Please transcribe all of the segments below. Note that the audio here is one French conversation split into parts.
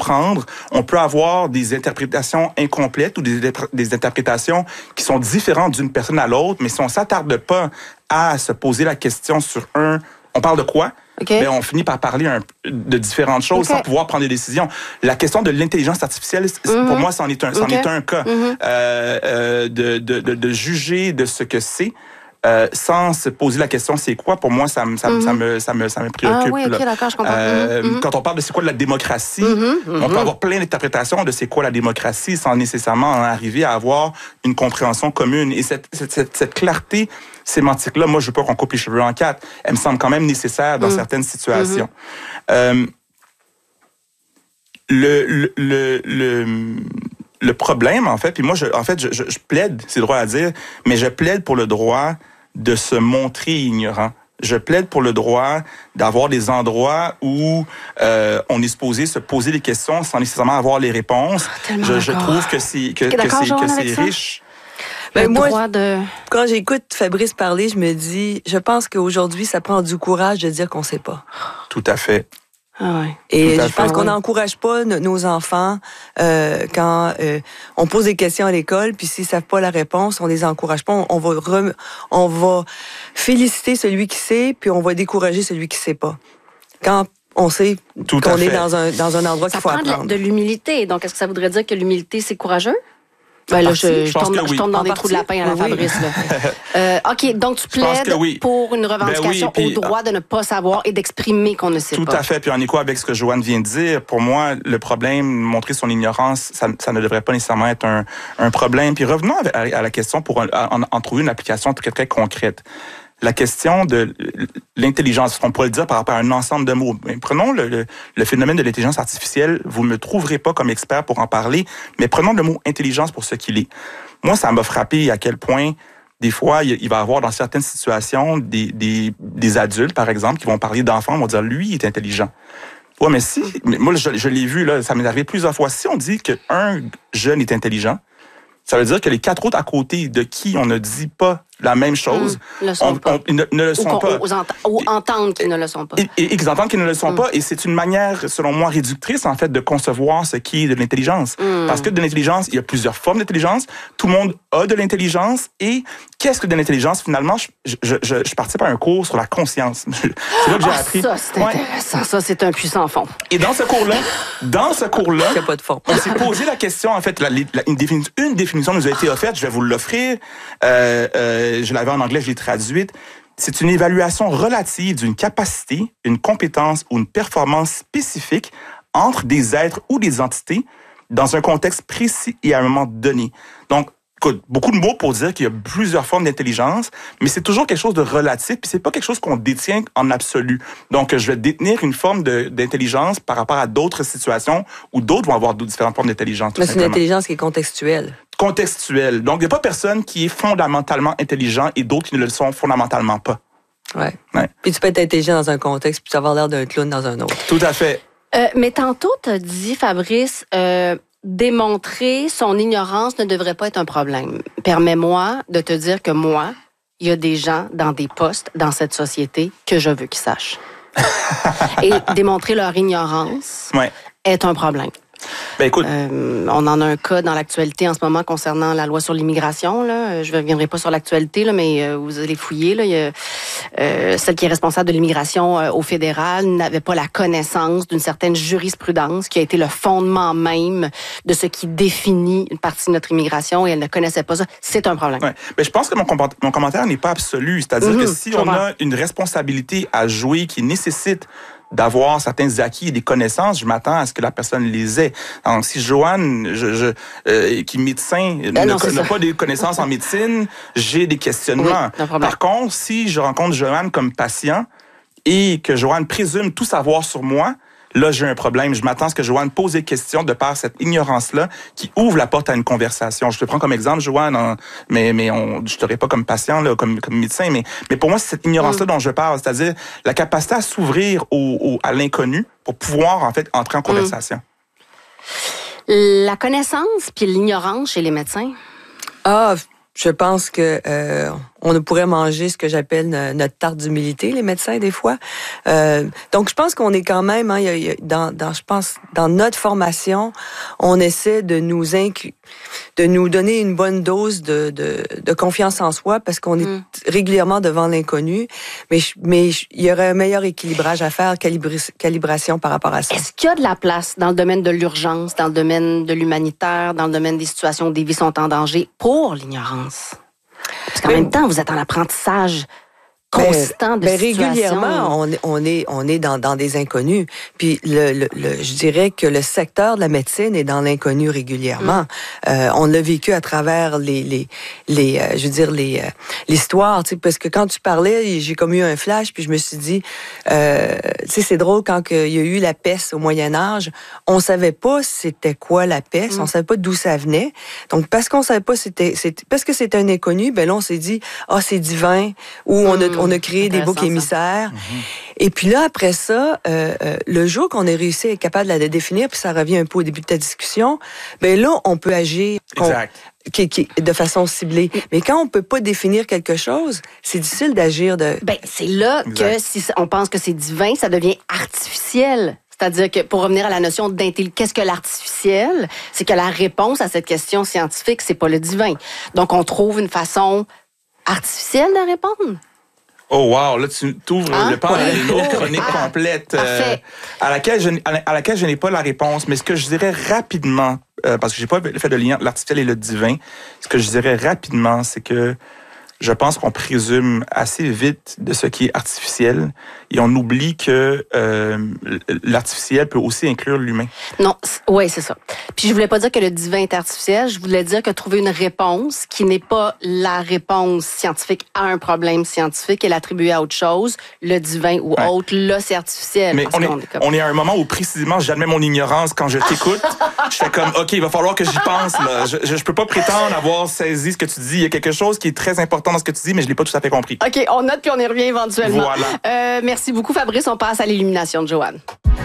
comprendre. On peut avoir des interprétations incomplètes ou des interprétations qui sont différentes d'une personne à l'autre, mais si on s'attarde pas à se poser la question sur on parle de quoi? Okay. Ben, on finit par parler de différentes choses sans pouvoir prendre des décisions. La question de l'intelligence artificielle, pour moi, c'en est un cas. De juger de ce que c'est. Sans se poser la question c'est quoi, pour moi ça me préoccupe. Ah oui, OK, d'accord, je comprends. Quand on parle de c'est quoi de la démocratie, on peut avoir plein d'interprétations de c'est quoi la démocratie sans nécessairement en arriver à avoir une compréhension commune. Et cette clarté sémantique-là, moi je veux pas qu'on coupe les cheveux en quatre, elle me semble quand même nécessaire dans certaines situations. Le problème, en fait, puis moi, je plaide, c'est le droit à dire, mais je plaide pour le droit de se montrer ignorant. Je plaide pour le droit d'avoir des endroits où on est supposé se poser des questions sans nécessairement avoir les réponses. Je trouve que c'est riche. Ben moi, quand j'écoute Fabrice parler, je pense qu'aujourd'hui, ça prend du courage de dire qu'on sait pas. Tout à fait. Ah ouais. Et je pense qu'on n'encourage pas nos enfants quand on pose des questions à l'école, puis s'ils savent pas la réponse, on les encourage pas. On va féliciter celui qui sait, puis on va décourager celui qui sait pas. Quand on sait qu'on est dans un endroit qu'il faut apprendre. Ça prend de l'humilité. Donc, est-ce que ça voudrait dire que l'humilité, c'est courageux? Ben là, je tombe dans des trous de lapin à la Fabrice. Là. OK, donc tu plaides pour une revendication au droit de ne pas savoir et d'exprimer qu'on ne sait pas. Tout à fait. Puis en écho avec ce que Joanne vient de dire, pour moi, le problème, montrer son ignorance, ça ne devrait pas nécessairement être un problème. Puis revenons à la question pour en trouver une application très, très concrète. La question de l'intelligence, on pourrait le dire par rapport à un ensemble de mots. Prenons le phénomène de l'intelligence artificielle. Vous ne me trouverez pas comme expert pour en parler, mais prenons le mot intelligence pour ce qu'il est. Moi, ça m'a frappé à quel point, des fois, il va y avoir dans certaines situations des adultes, par exemple, qui vont parler d'enfants, vont dire, lui, il est intelligent. Ouais, mais moi, je l'ai vu, là, ça m'est arrivé plusieurs fois. Si on dit qu'un jeune est intelligent, ça veut dire que les 4 autres à côté de qui on ne dit pas la même chose, ne le sont pas. Ne le sont pas. Ou entendent qu'ils ne le sont pas. Et qu'ils entendent qu'ils ne le sont pas. Et c'est une manière, selon moi, réductrice, en fait, de concevoir ce qui est de l'intelligence. Parce que de l'intelligence, il y a plusieurs formes d'intelligence. Tout le monde a de l'intelligence. Et qu'est-ce que de l'intelligence? Finalement, je participe à un cours sur la conscience. C'est là que j'ai appris. Ça, c'est intéressant. Ça, c'est un puissant fond. Et dans ce course-là, il n'y a pas de fond. On s'est posé la question, en fait, une définition nous a été offerte, je vais vous l'offrir. Je l'avais en anglais, je l'ai traduite. C'est une évaluation relative d'une capacité, une compétence ou une performance spécifique entre des êtres ou des entités dans un contexte précis et à un moment donné. Donc, beaucoup de mots pour dire qu'il y a plusieurs formes d'intelligence, mais c'est toujours quelque chose de relatif, puis c'est pas quelque chose qu'on détient en absolu. Donc, je vais détenir une forme d'intelligence par rapport à d'autres situations où d'autres vont avoir différentes formes d'intelligence. Mais c'est une intelligence qui est contextuelle. Contextuelle. Donc, il n'y a pas personne qui est fondamentalement intelligent et d'autres qui ne le sont fondamentalement pas. Ouais. Puis tu peux être intelligent dans un contexte puis avoir l'air d'un clown dans un autre. Tout à fait. Mais tantôt, tu as dit, Fabrice, démontrer son ignorance ne devrait pas être un problème. Permets-moi de te dire que moi, il y a des gens dans des postes dans cette société que je veux qu'ils sachent. Et démontrer leur ignorance est un problème. Ben écoute, on en a un cas dans l'actualité en ce moment concernant la loi sur l'immigration. Là. Je ne reviendrai pas sur l'actualité, là, mais vous allez fouiller. Là. Il y a, celle qui est responsable de l'immigration au fédéral n'avait pas la connaissance d'une certaine jurisprudence qui a été le fondement même de ce qui définit une partie de notre immigration et elle ne connaissait pas ça. C'est un problème. Ouais. Ben, je pense que mon commentaire n'est pas absolu. C'est-à-dire que si on a une responsabilité à jouer qui nécessite d'avoir certains acquis et des connaissances, je m'attends à ce que la personne les ait. Donc, si Joanne, qui est médecin, n'a pas de connaissances en médecine, j'ai des questionnements. Oui, par contre, si je rencontre Joanne comme patient et que Joanne présume tout savoir sur moi, là, j'ai un problème. Je m'attends à ce que Joanne pose des questions de par cette ignorance-là qui ouvre la porte à une conversation. Je te prends comme exemple, Joanne, mais je t'aurais pas comme patient, là, comme médecin, mais pour moi, c'est cette ignorance-là dont je parle, c'est-à-dire la capacité à s'ouvrir à l'inconnu pour pouvoir, en fait, entrer en conversation. La connaissance puis l'ignorance chez les médecins? Je pense que on pourrait manger ce que j'appelle notre tarte d'humilité, les médecins, des fois. Donc, je pense qu'on est quand même, hein, je pense, dans notre formation, on essaie de nous donner une bonne dose de confiance en soi parce qu'on est régulièrement devant l'inconnu. Mais il y aurait un meilleur équilibrage à faire, calibration par rapport à ça. Est-ce qu'il y a de la place dans le domaine de l'urgence, dans le domaine de l'humanitaire, dans le domaine des situations où des vies sont en danger pour l'ignorance? Parce qu'en même temps, vous êtes en apprentissage constant de situation. Régulièrement, on est dans des inconnus. Puis je dirais que le secteur de la médecine est dans l'inconnu régulièrement. On l'a vécu à travers l'histoire, tu sais, parce que quand tu parlais, j'ai comme eu un flash, puis je me suis dit, tu sais, c'est drôle quand il y a eu la peste au Moyen Âge, on savait pas c'était quoi la peste, on savait pas d'où ça venait. Donc parce qu'on savait pas parce que c'était un inconnu, ben là on s'est dit c'est divin, ou on a créé des boucs émissaires. Et puis là, après ça, le jour qu'on a réussi à être capable de la définir, puis ça revient un peu au début de ta discussion, ben là, on peut agir de façon ciblée. Mais quand on peut pas définir quelque chose, c'est difficile d'agir c'est là que si on pense que c'est divin, ça devient artificiel. C'est-à-dire que, pour revenir à la notion d'intelligence, qu'est-ce que l'artificiel? C'est que la réponse à cette question scientifique, c'est pas le divin. Donc, on trouve une façon artificielle de répondre. Oh wow, là tu t'ouvres le pan à une autre chronique complète à laquelle je n'ai pas la réponse, mais ce que je dirais rapidement, parce que j'ai pas fait de lien entre l'artificiel et le divin, ce que je dirais rapidement, c'est que je pense qu'on présume assez vite de ce qui est artificiel et on oublie que l'artificiel peut aussi inclure l'humain. Non, oui, c'est ça. Puis je voulais pas dire que le divin est artificiel, je voulais dire que trouver une réponse qui n'est pas la réponse scientifique à un problème scientifique et l'attribuer à autre chose, le divin ou autre, là c'est artificiel. Mais on est à un moment où précisément j'admets mon ignorance quand je t'écoute. Je fais comme, OK, il va falloir que j'y pense. Là. Je peux pas prétendre avoir saisi ce que tu dis. Il y a quelque chose qui est très important dans ce que tu dis, mais je l'ai pas tout à fait compris. OK, on note puis on y revient éventuellement. Voilà. Merci beaucoup, Fabrice. On passe à l'illumination de Joanne.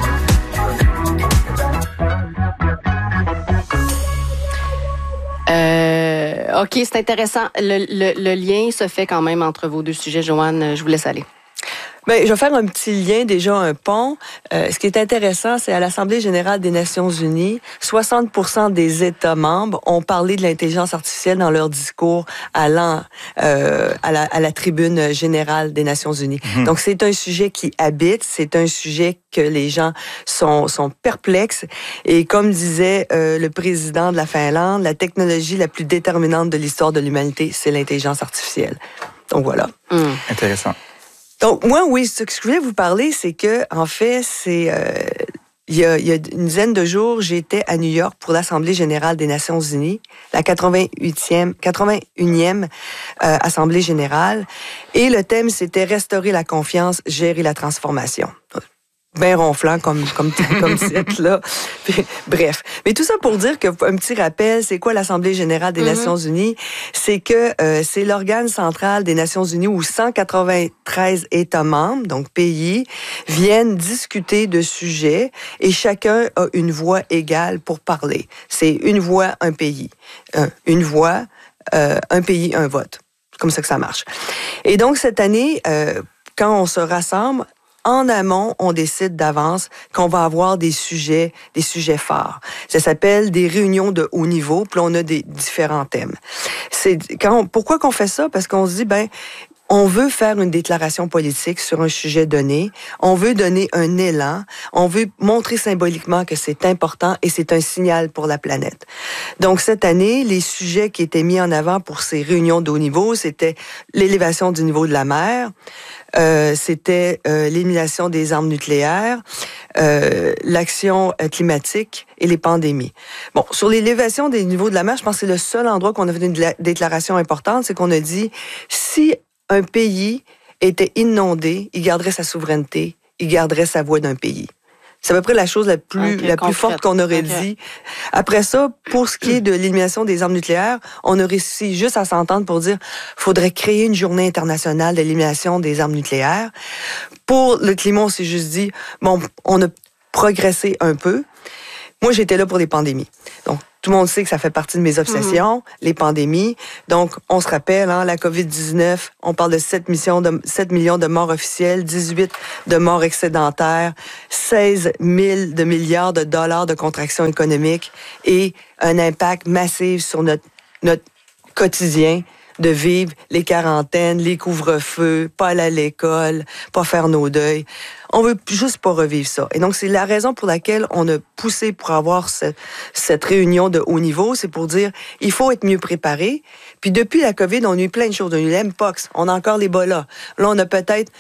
OK, c'est intéressant. Le lien se fait quand même entre vos deux sujets. Joanne, je vous laisse aller. Bien, je vais faire un petit lien, déjà un pont. Ce qui est intéressant, c'est à l'Assemblée générale des Nations unies, 60% des États membres ont parlé de l'intelligence artificielle dans leur discours allant à la tribune générale des Nations unies. Donc, c'est un sujet qui habite, c'est un sujet que les gens sont perplexes. Et comme disait le président de la Finlande, la technologie la plus déterminante de l'histoire de l'humanité, c'est l'intelligence artificielle. Donc, voilà. Intéressant. Donc, moi, oui, ce que je voulais vous parler, c'est que, en fait, il y a une dizaine de jours, j'étais à New York pour l'Assemblée générale des Nations unies, la 81e Assemblée générale, et le thème, c'était restaurer la confiance, gérer la transformation. Bien ronflant comme titre, là. Puis, bref. Mais tout ça pour dire que, un petit rappel, c'est quoi l'Assemblée générale des Nations unies? C'est que c'est l'organe central des Nations unies où 193 États membres, donc pays, viennent discuter de sujets et chacun a une voix égale pour parler. C'est une voix, un pays. Une voix, un pays, un vote. C'est comme ça que ça marche. Et donc, cette année, quand on se rassemble, en amont, on décide d'avance qu'on va avoir des sujets phares. Ça s'appelle des réunions de haut niveau, puis on a des différents thèmes. Pourquoi qu'on fait ça? Parce qu'on se dit, on veut faire une déclaration politique sur un sujet donné, on veut donner un élan, on veut montrer symboliquement que c'est important et c'est un signal pour la planète. Donc, cette année, les sujets qui étaient mis en avant pour ces réunions de haut niveau, c'était l'élévation du niveau de la mer, c'était l'élimination des armes nucléaires, l'action climatique et les pandémies. Bon, sur l'élévation des niveaux de la mer, je pense que c'est le seul endroit qu'on a fait une déclaration importante, c'est qu'on a dit, si un pays était inondé, il garderait sa souveraineté, il garderait sa voix d'un pays. C'est à peu près la chose la plus forte qu'on aurait dit. Après ça, pour ce qui est de l'élimination des armes nucléaires, on a réussi juste à s'entendre pour dire faudrait créer une journée internationale d'élimination des armes nucléaires. Pour le climat, on s'est juste dit, on a progressé un peu. Moi, j'étais là pour les pandémies. Donc, Tout le monde sait que ça fait partie de mes obsessions, les pandémies. Donc, on se rappelle, la COVID-19, on parle de 7 millions de morts officielles, 18 de morts excédentaires, 16 000 de milliards de dollars de contraction économique et un impact massif sur notre quotidien de vivre les quarantaines, les couvre-feux, pas aller à l'école, pas faire nos deuils. On veut juste pas revivre ça. Et donc, c'est la raison pour laquelle on a poussé pour avoir cette réunion de haut niveau. C'est pour dire, il faut être mieux préparé. Puis depuis la COVID, on a eu plein de choses. On a eu l'Mpox, on a encore l'Ebola. Là, on a peut-être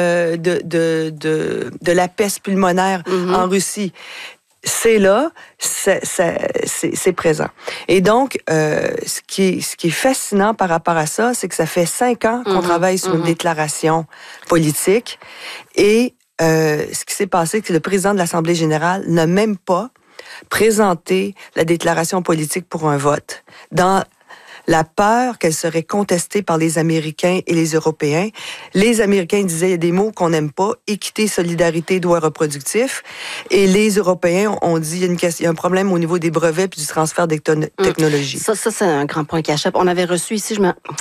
de la peste pulmonaire en Russie. C'est là, c'est présent. Et donc, ce qui est fascinant par rapport à ça, c'est que ça fait 5 ans qu'on travaille sur une déclaration politique. Et ce qui s'est passé, c'est que le président de l'Assemblée générale n'a même pas présenté la déclaration politique pour un vote. Dans la peur qu'elle serait contestée par les Américains et les Européens. Les Américains disaient, il y a des mots qu'on n'aime pas, équité, solidarité, droit reproductif. Et les Européens ont dit, il y a un problème au niveau des brevets puis du transfert des technologies. Ça, c'est un grand point qui achoppe. On avait reçu ici,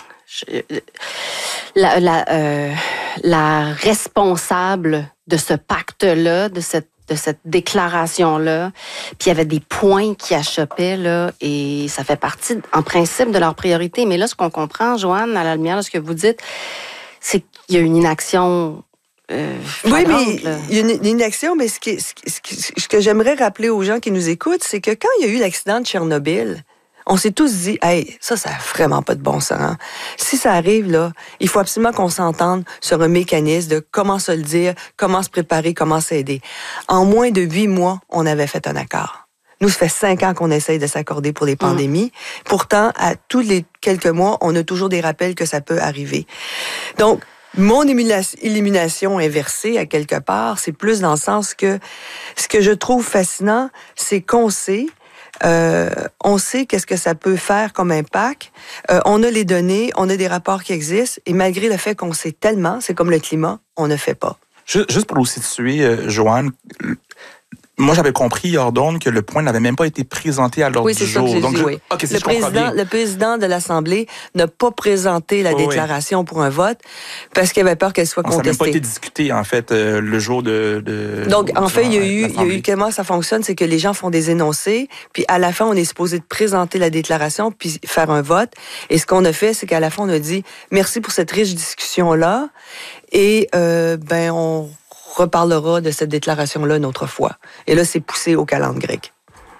la responsable de ce pacte-là, de cette déclaration-là, puis il y avait des points qui achoppaient, là, et ça fait partie, en principe, de leurs priorités. Mais là, ce qu'on comprend, Joanne, à la lumière de ce que vous dites, c'est qu'il y a une inaction oui, mais il y a une inaction, mais ce que j'aimerais rappeler aux gens qui nous écoutent, c'est que quand il y a eu l'accident de Tchernobyl, on s'est tous dit, hey, ça a vraiment pas de bon sens. Hein? Si ça arrive, là, il faut absolument qu'on s'entende sur un mécanisme de comment se le dire, comment se préparer, comment s'aider. En moins de 8 mois, on avait fait un accord. Nous, ça fait 5 ans qu'on essaye de s'accorder pour les pandémies. Pourtant, à tous les quelques mois, on a toujours des rappels que ça peut arriver. Donc, mon élimination inversée, à quelque part, c'est plus dans le sens que ce que je trouve fascinant, c'est qu'on sait qu'est-ce que ça peut faire comme impact. On a les données, on a des rapports qui existent, et malgré le fait qu'on sait tellement, c'est comme le climat, on ne fait pas. Juste pour vous situer, Joanne, moi, j'avais compris hors d'onde que le point n'avait même pas été présenté à l'ordre du jour. Oui, c'est ça que j'ai dit, oui. Le président de l'Assemblée n'a pas présenté la déclaration pour un vote parce qu'il avait peur qu'elle soit contestée. Ça n'a même pas été discuté, en fait, le jour de Donc, en fait, il y a eu comment ça fonctionne, c'est que les gens font des énoncés, puis à la fin, on est supposé de présenter la déclaration puis faire un vote. Et ce qu'on a fait, c'est qu'à la fin, on a dit merci pour cette riche discussion-là et on reparlera de cette déclaration-là une autre fois. Et là, c'est poussé au calendrier grec.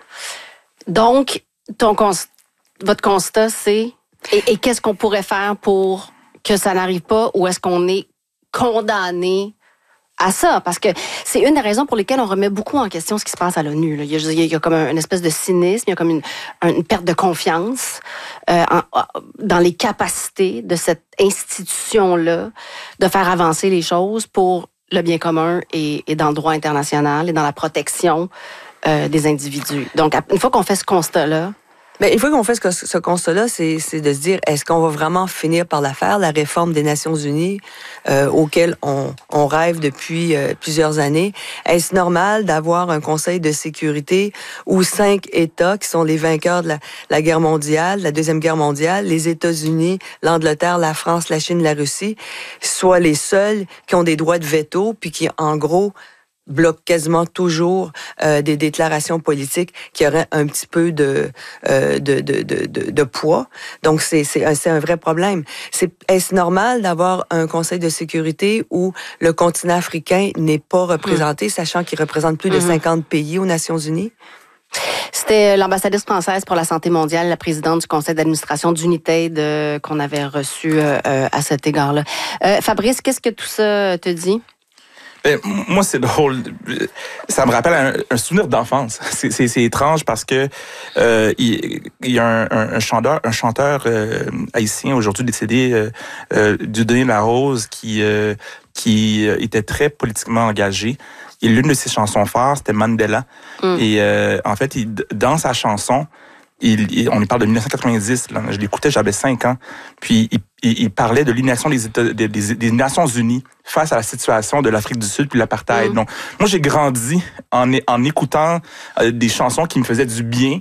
Donc, votre constat, c'est... Et qu'est-ce qu'on pourrait faire pour que ça n'arrive pas, ou est-ce qu'on est condamné à ça? Parce que c'est une des raisons pour lesquelles on remet beaucoup en question ce qui se passe à l'ONU. Là. Il y a comme une espèce de cynisme, il y a comme une perte de confiance dans les capacités de cette institution-là de faire avancer les choses pour le bien commun et dans le droit international et dans la protection des individus. Donc, une fois qu'on fait ce constat-là... Une fois qu'on fait ce constat-là, c'est de se dire, est-ce qu'on va vraiment finir par la faire, la réforme des Nations unies auquel on rêve depuis plusieurs années? Est-ce normal d'avoir un Conseil de sécurité où 5 États qui sont les vainqueurs de la guerre mondiale, la Deuxième Guerre mondiale, les États-Unis, l'Angleterre, la France, la Chine, la Russie, soient les seuls qui ont des droits de veto, puis qui, en gros, bloque quasiment toujours des déclarations politiques qui auraient un petit peu de poids. Donc, c'est un vrai problème. Est-ce normal d'avoir un Conseil de sécurité où le continent africain n'est pas représenté, sachant qu'il représente plus de 50 pays aux Nations unies? C'était l'ambassadrice française pour la santé mondiale, la présidente du conseil d'administration d'United qu'on avait reçu à cet égard-là. Fabrice, qu'est-ce que tout ça te dit? Moi, c'est drôle. Ça me rappelle un souvenir d'enfance. C'est étrange parce que il y a un chanteur haïtien aujourd'hui décédé, Dieudonné Larose, qui était très politiquement engagé. Et l'une de ses chansons phares, c'était Mandela. Et en fait, dans sa chanson, on lui parle de 1990. Là, je l'écoutais, j'avais 5 ans. Puis il parlait de l'inaction des Nations Unies face à la situation de l'Afrique du Sud puis l'apartheid. Donc, moi, j'ai grandi en écoutant des chansons qui me faisaient du bien.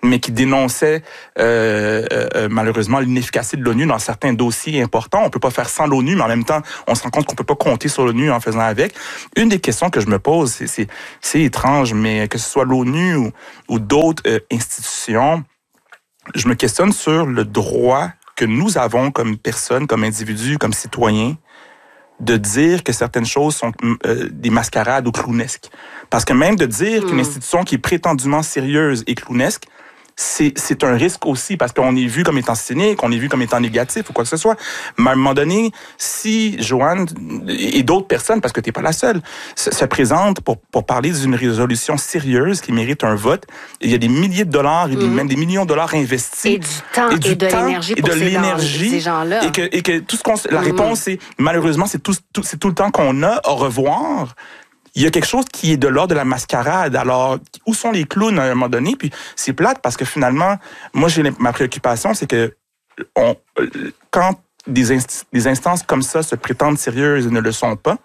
mais qui dénonçait malheureusement l'inefficacité de l'ONU dans certains dossiers importants. On peut pas faire sans l'ONU, mais en même temps, on se rend compte qu'on peut pas compter sur l'ONU en faisant avec. Une des questions que je me pose, c'est étrange, mais que ce soit l'ONU ou d'autres institutions, je me questionne sur le droit que nous avons comme personnes, comme individus, comme citoyens, de dire que certaines choses sont des mascarades ou clownesques. Parce que même de dire qu'une institution qui est prétendument sérieuse et clownesque, c'est un risque aussi, parce qu'on est vu comme étant cynique, on est vu comme étant négatif ou quoi que ce soit. Mais à un moment donné, si Joanne et d'autres personnes, parce que t'es pas la seule, se présentent pour parler d'une résolution sérieuse qui mérite un vote, il y a des milliers de dollars et même des millions de dollars investis. Et du temps et de l'énergie pour ces gens-là. Et que tout ce qu'on... La réponse, c'est, malheureusement, c'est tout le temps qu'on a. Au revoir. Il y a quelque chose qui est de l'ordre de la mascarade. Alors, où sont les clowns à un moment donné? Puis c'est plate parce que finalement, moi, ma préoccupation, c'est que quand des instances comme ça se prétendent sérieuses et ne le sont pas,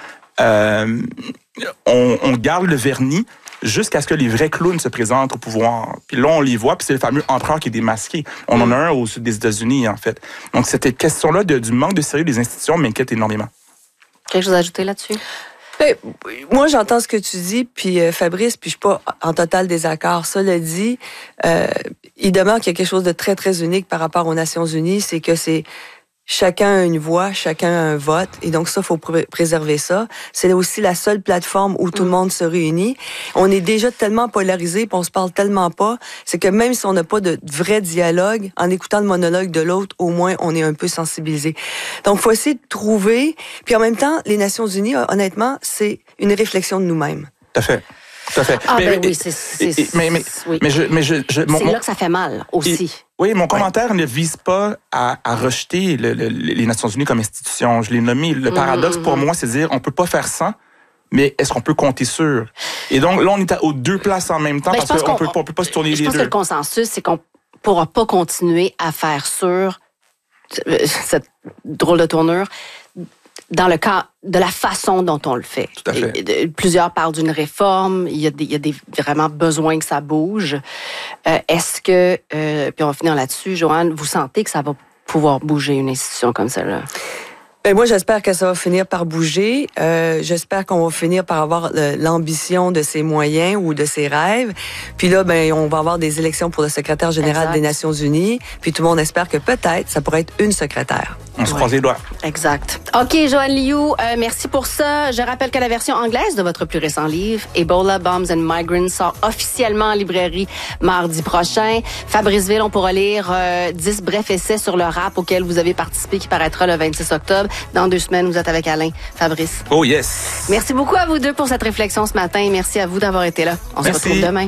on garde le vernis jusqu'à ce que les vrais clowns se présentent au pouvoir. Puis là, on les voit, puis c'est le fameux empereur qui est démasqué. On en a un au sud des États-Unis, en fait. Donc, cette question-là du manque de sérieux des institutions m'inquiète énormément. Quelque chose à ajouter là-dessus? Moi, j'entends ce que tu dis, puis Fabrice, puis je suis pas en total désaccord. Cela dit, il demeure qu'il y a quelque chose de très, très unique par rapport aux Nations Unies, c'est que c'est chacun a une voix, chacun a un vote, et donc ça, faut préserver ça. C'est aussi la seule plateforme où tout le monde se réunit. On est déjà tellement polarisé, puis on se parle tellement pas, c'est que même si on n'a pas de vrai dialogue, en écoutant le monologue de l'autre, au moins, on est un peu sensibilisé. Donc, faut essayer de trouver, puis en même temps, les Nations Unies, honnêtement, c'est une réflexion de nous-mêmes. Tout à fait. Tout à fait. Ah, mais oui, c'est là que ça fait mal aussi. Oui, mon commentaire ne vise pas à rejeter les Nations Unies comme institution. Je l'ai nommé. Le paradoxe pour moi, c'est de dire on peut pas faire sans, mais est-ce qu'on peut compter sur? Et donc là, on est aux deux places en même temps parce qu'on peut pas se tourner les deux. Je pense que le consensus, c'est qu'on pourra pas continuer à faire sur cette drôle de tournure dans le cas de la façon dont on le fait. Tout à fait. Plusieurs parlent d'une réforme. Il y a des vraiment besoin que ça bouge. Est-ce que, puis on va finir là-dessus, Joanne, vous sentez que ça va pouvoir bouger une institution comme celle-là? Ben moi, j'espère que ça va finir par bouger. J'espère qu'on va finir par avoir l'ambition de ses moyens ou de ses rêves. Puis là, ben, on va avoir des élections pour le secrétaire général des Nations Unies. Puis tout le monde espère que peut-être, ça pourrait être une secrétaire. On se croise les doigts. Exact. OK, Joanne Liu, merci pour ça. Je rappelle que la version anglaise de votre plus récent livre, Ebola, Bombs and Migrants, sort officiellement en librairie mardi prochain. Fabrice Ville, on pourra lire 10 brefs essais sur le rap auquel vous avez participé qui paraîtra le 26 octobre. Dans 2 semaines, vous êtes avec Alain. Fabrice. Oh yes! Merci beaucoup à vous deux pour cette réflexion ce matin. Merci à vous d'avoir été là. On se retrouve demain.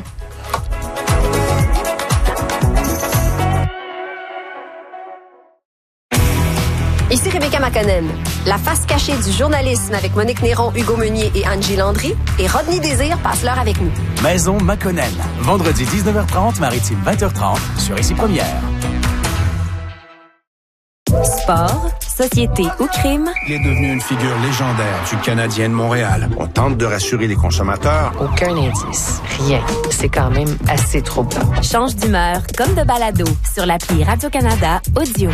Ici Rebecca McConnell. La face cachée du journalisme avec Monique Néron, Hugo Meunier et Angie Landry et Rodney Désir passe l'heure avec nous. Maison McConnell. Vendredi 19h30, Maritime 20h30 sur Ici Première. Sport, société ou crime. Il est devenu une figure légendaire du Canadien de Montréal. On tente de rassurer les consommateurs. Aucun indice. Rien. C'est quand même assez troublant. Change d'humeur comme de balado sur l'appli Radio-Canada Audio.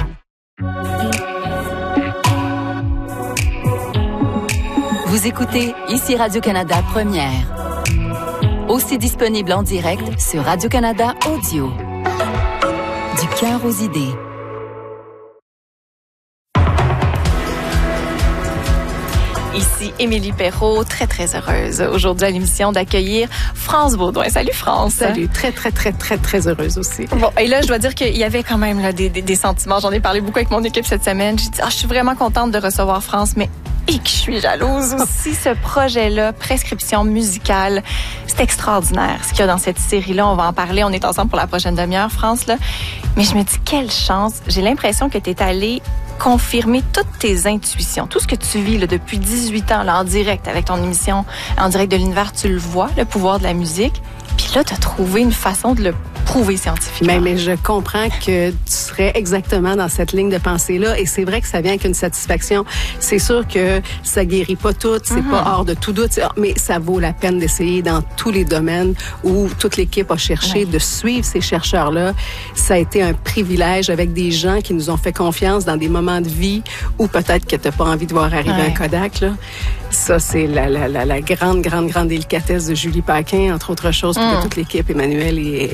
Vous écoutez Ici Radio-Canada Première. Aussi disponible en direct sur Radio-Canada Audio. Du cœur aux idées. Ici Émilie Perrault, très, très heureuse aujourd'hui à l'émission d'accueillir France Beaudoin. Salut France. Salut, très, très, très, très, très heureuse aussi. Bon, et là, je dois dire qu'il y avait quand même là, des sentiments. J'en ai parlé beaucoup avec mon équipe cette semaine. J'ai dit, je suis vraiment contente de recevoir France, mais et que je suis jalouse aussi. Ce projet-là, prescription musicale, c'est extraordinaire ce qu'il y a dans cette série-là. On va en parler. On est ensemble pour la prochaine demi-heure, France. Là. Mais je me dis, quelle chance. J'ai l'impression que tu es allée confirmer toutes tes intuitions, tout ce que tu vis là, depuis 18 ans là, en direct avec ton émission, en direct de l'univers, tu le vois, le pouvoir de la musique. Puis là, tu as trouvé une façon de le prouvé scientifiquement. Mais je comprends que tu serais exactement dans cette ligne de pensée-là, et c'est vrai que ça vient avec une satisfaction. C'est sûr que ça guérit pas tout, c'est pas hors de tout doute, mais ça vaut la peine d'essayer dans tous les domaines où toute l'équipe a cherché de suivre ces chercheurs-là. Ça a été un privilège avec des gens qui nous ont fait confiance dans des moments de vie où peut-être que t'as pas envie de voir arriver un Kodak, là. Ça, c'est la grande délicatesse de Julie Paquin, entre autres choses, puis de toute l'équipe, Emmanuel et